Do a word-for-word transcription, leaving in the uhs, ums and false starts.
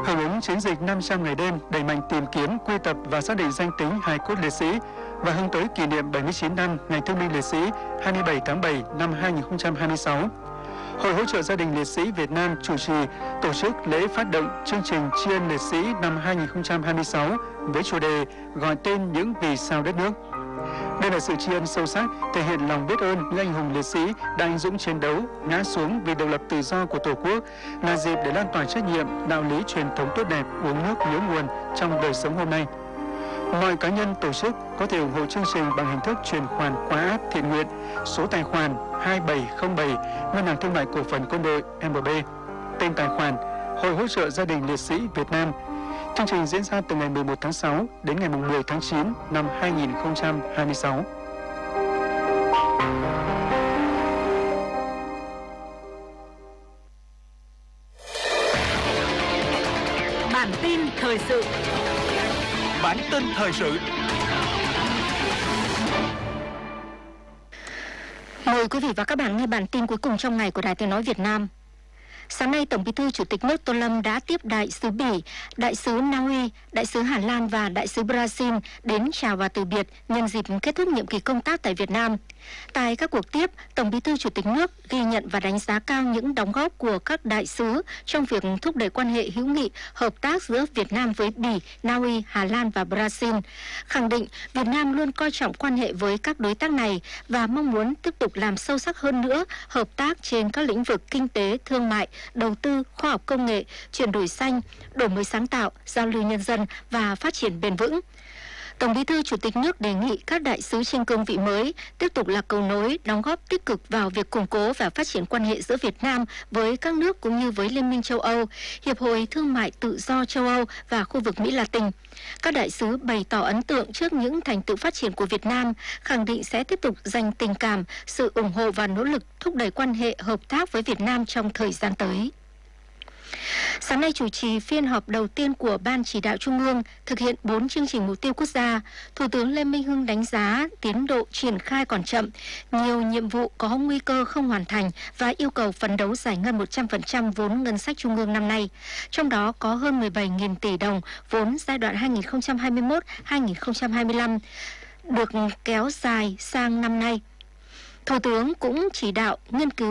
Hưởng ứng chiến dịch năm trăm ngày đêm đẩy mạnh tìm kiếm, quy tập và xác định danh tính hài cốt liệt sĩ và hướng tới kỷ niệm bảy mươi chín năm Ngày Thương binh Liệt sĩ hai mươi bảy tháng bảy năm hai nghìn không trăm hai mươi sáu, Hội hỗ trợ gia đình liệt sĩ Việt Nam chủ trì tổ chức lễ phát động chương trình tri ân liệt sĩ năm hai nghìn không trăm hai mươi sáu với chủ đề gọi tên những vì sao đất nước. Đây là sự tri ân sâu sắc, thể hiện lòng biết ơn những anh hùng liệt sĩ đã anh dũng chiến đấu, ngã xuống vì độc lập tự do của Tổ quốc, là dịp để lan tỏa trách nhiệm, đạo lý truyền thống tốt đẹp uống nước nhớ nguồn trong đời sống hôm nay. Mọi cá nhân, tổ chức có thể ủng hộ chương trình bằng hình thức chuyển khoản qua app thiện nguyện, số tài khoản hai bảy không bảy, Ngân hàng Thương mại Cổ phần Quân đội em bê, tên tài khoản Hội hỗ trợ gia đình liệt sĩ Việt Nam. Chương trình diễn ra từ ngày mười một tháng sáu đến ngày mười tháng chín năm hai nghìn không trăm hai mươi sáu. Bản tin thời sự. Bản tin thời sự. Mời quý vị và các bạn nghe bản tin cuối cùng trong ngày của Đài Tiếng nói Việt Nam. Sáng nay, Tổng Bí thư Chủ tịch nước Tô Lâm đã tiếp đại sứ Bỉ, đại sứ Na Uy, đại sứ Hà Lan và đại sứ Brazil đến chào và từ biệt nhân dịp kết thúc nhiệm kỳ công tác tại Việt Nam. Tại các cuộc tiếp, Tổng Bí thư Chủ tịch nước ghi nhận và đánh giá cao những đóng góp của các đại sứ trong việc thúc đẩy quan hệ hữu nghị, hợp tác giữa Việt Nam với Bỉ, Na Uy, Hà Lan và Brazil, khẳng định Việt Nam luôn coi trọng quan hệ với các đối tác này và mong muốn tiếp tục làm sâu sắc hơn nữa hợp tác trên các lĩnh vực kinh tế, thương mại, đầu tư, khoa học công nghệ, chuyển đổi xanh, đổi mới sáng tạo, giao lưu nhân dân và phát triển bền vững. Tổng Bí thư Chủ tịch nước đề nghị các đại sứ trên cương vị mới tiếp tục là cầu nối, đóng góp tích cực vào việc củng cố và phát triển quan hệ giữa Việt Nam với các nước cũng như với Liên minh châu Âu, Hiệp hội Thương mại Tự do châu Âu và khu vực Mỹ Latin. Các đại sứ bày tỏ ấn tượng trước những thành tựu phát triển của Việt Nam, khẳng định sẽ tiếp tục dành tình cảm, sự ủng hộ và nỗ lực thúc đẩy quan hệ hợp tác với Việt Nam trong thời gian tới. Sáng nay chủ trì phiên họp đầu tiên của Ban Chỉ đạo Trung ương thực hiện bốn chương trình mục tiêu quốc gia, Thủ tướng Lê Minh Hưng đánh giá tiến độ triển khai còn chậm, nhiều nhiệm vụ có nguy cơ không hoàn thành và yêu cầu phấn đấu giải ngân một trăm phần trăm vốn ngân sách Trung ương năm nay. Trong đó có hơn mười bảy nghìn tỷ đồng vốn giai đoạn hai nghìn không trăm hai mươi mốt đến hai nghìn không trăm hai mươi lăm được kéo dài sang năm nay. Thủ tướng cũng chỉ đạo nghiên cứu